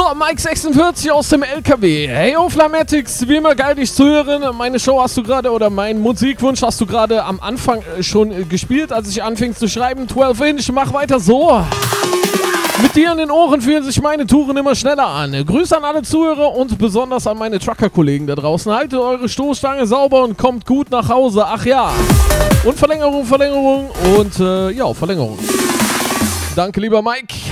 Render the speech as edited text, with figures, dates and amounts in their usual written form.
Mike 46 aus dem LKW. Hey, Flamatics, wie immer geil, dich zu hören. Meine Show hast du gerade, oder meinen Musikwunsch hast du gerade am Anfang schon gespielt, als ich anfing zu schreiben. 12 Inch, mach weiter so. Mit dir in den Ohren fühlen sich meine Touren immer schneller an. Grüße an alle Zuhörer und besonders an meine Trucker-Kollegen da draußen. Haltet eure Stoßstange sauber und kommt gut nach Hause. Ach ja. Und Verlängerung und Verlängerung. Danke, lieber Mike.